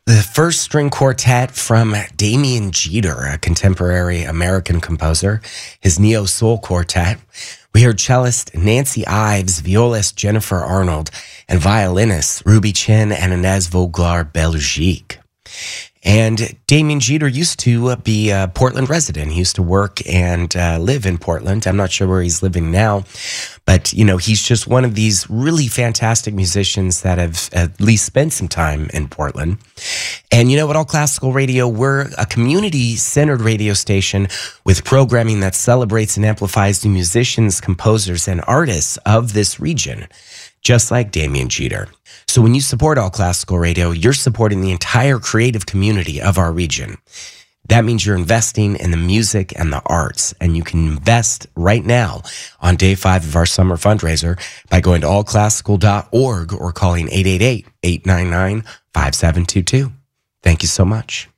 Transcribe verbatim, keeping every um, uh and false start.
The first string quartet from Damien Jeter, a contemporary American composer, his Neo Soul Quartet. We heard cellist Nancy Ives, violist Jennifer Arnold, and violinists Ruby Chin and Inez Voglar-Belgique. And Damien Jeter used to be a Portland resident. He used to work and uh, live in Portland. I'm not sure where he's living now, but, you know, he's just one of these really fantastic musicians that have at least spent some time in Portland. And you know, at All Classical Radio, we're a community-centered radio station with programming that celebrates and amplifies the musicians, composers, and artists of this region, just like Damien Jeter. So when you support All Classical Radio, you're supporting the entire creative community of our region. That means you're investing in the music and the arts, and you can invest right now on day five of our summer fundraiser by going to all classical dot org or calling eight eight eight, eight nine nine, five seven two two. Thank you so much.